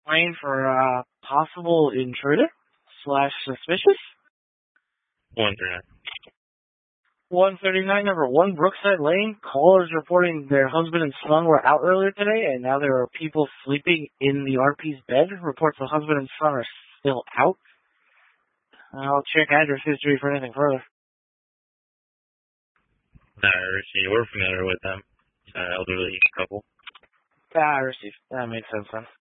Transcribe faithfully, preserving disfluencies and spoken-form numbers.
Lane for uh, possible intruder slash suspicious. one thirty-nine. one thirty-nine, number one, Brookside Lane. Callers reporting their husband and son were out earlier today, and now there are people sleeping in the R P's bed. Reports the husband and son are still out. I'll check address history for anything further. No, we're familiar with them. Uh, elderly couple. Ah, I received. That makes sense then.